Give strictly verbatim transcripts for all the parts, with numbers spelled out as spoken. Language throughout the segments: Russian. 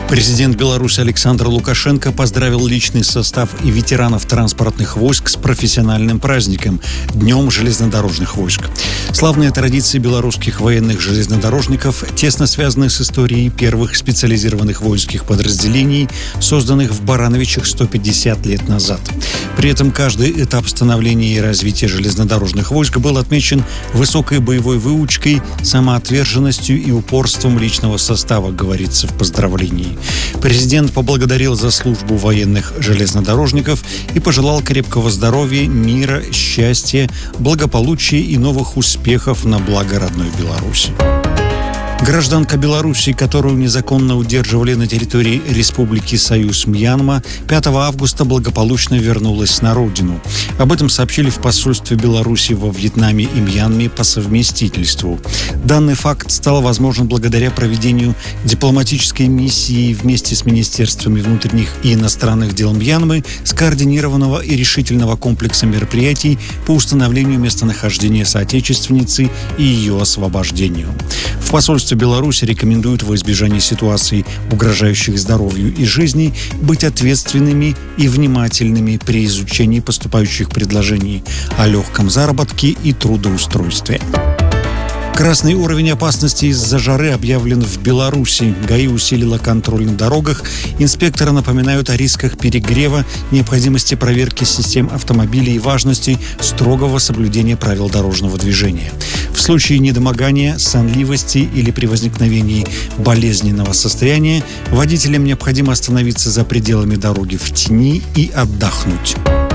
Президент Беларуси Александр Лукашенко поздравил личный состав и ветеранов транспортных войск с профессиональным праздником – Днем железнодорожных войск. Славные традиции белорусских военных железнодорожников тесно связаны с историей первых специализированных воинских подразделений, созданных в Барановичах сто пятьдесят лет назад. При этом каждый этап становления и развития железнодорожных войск был отмечен высокой боевой выучкой, самоотверженностью и упорством личного состава, говорится в поздравлении. Президент поблагодарил за службу военных железнодорожников и пожелал крепкого здоровья, мира, счастья, благополучия и новых успехов на благо родной Беларуси. Гражданка Беларуси, которую незаконно удерживали на территории Республики Союз Мьянма, пятого августа благополучно вернулась на родину. Об этом сообщили в посольстве Беларуси во Вьетнаме и Мьянме по совместительству. Данный факт стал возможен благодаря проведению дипломатической миссии вместе с Министерствами внутренних и иностранных дел Мьянмы, скоординированного и решительного комплекса мероприятий по установлению местонахождения соотечественницы и ее освобождению. В посольстве Беларуси рекомендуют во избежание ситуаций, угрожающих здоровью и жизни, быть ответственными и внимательными при изучении поступающих предложений о легком заработке и трудоустройстве. Красный уровень опасности из-за жары объявлен в Беларуси. ГАИ усилила контроль на дорогах. Инспекторы напоминают о рисках перегрева, необходимости проверки систем автомобилей и важности строгого соблюдения правил дорожного движения. В случае недомогания, сонливости или при возникновении болезненного состояния водителям необходимо остановиться за пределами дороги в тени и отдохнуть.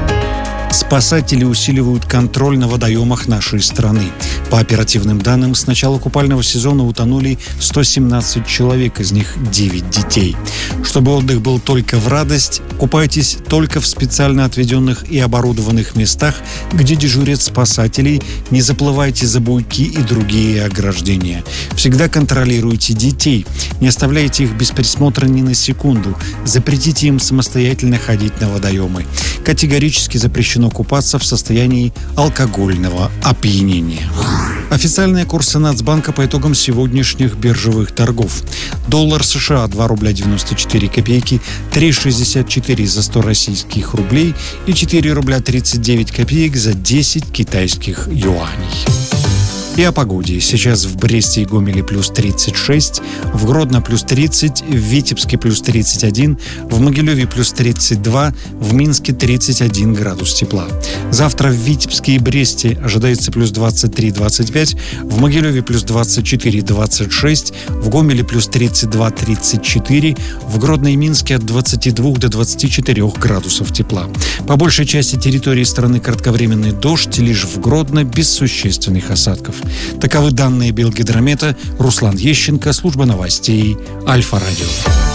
Спасатели усиливают контроль на водоемах нашей страны. По оперативным данным, с начала купального сезона утонули сто семнадцать человек, из них девять детей. Чтобы отдых был только в радость, купайтесь только в специально отведенных и оборудованных местах, где дежурят спасатели, не заплывайте за буйки и другие ограждения. Всегда контролируйте детей, не оставляйте их без присмотра ни на секунду, запретите им самостоятельно ходить на водоемы. Категорически запрещено купаться в состоянии алкогольного опьянения. Официальные курсы Нацбанка по итогам сегодняшних биржевых торгов. Доллар США два рубля девяносто четыре копейки, три шестьдесят четыре за сто российских рублей и четыре рубля тридцать девять копеек за десять китайских юаней. И о погоде. Сейчас в Бресте и Гомеле плюс тридцать шесть, в Гродно плюс тридцать, в Витебске плюс тридцать один, в Могилеве плюс тридцать два, в Минске тридцать один градус тепла. Завтра в Витебске и Бресте ожидается плюс двадцать три - двадцать пять, в Могилеве плюс двадцать четыре - двадцать шесть, в Гомеле плюс тридцать два - тридцать четыре, в Гродно и Минске от двадцати двух до двадцати четырёх градусов тепла. По большей части территории страны кратковременный дождь, лишь в Гродно без существенных осадков. Таковы данные Белгидромета. Руслан Ещенко, служба новостей Альфа-Радио.